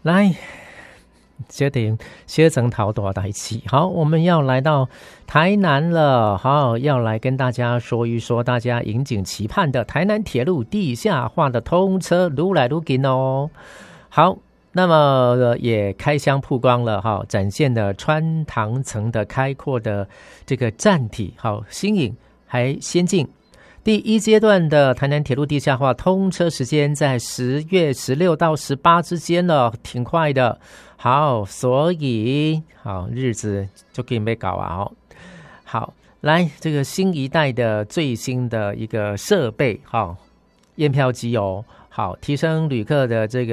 来，决定学成桃多大起。好，我们要来到台南了。好，要来跟大家说一说大家引颈期盼的台南铁路地下化的通车，愈来愈近哦。好，那么也开箱曝光了哈，展现了穿堂层的开阔的这个站体，好新颖还先进。第一阶段的台南铁路地下化通车时间在10月16到18之间了，挺快的。好，所以好日子就可以没搞啊哦。好，来这个新一代的最新的一个设备，好验票机哦，好提升旅客的这个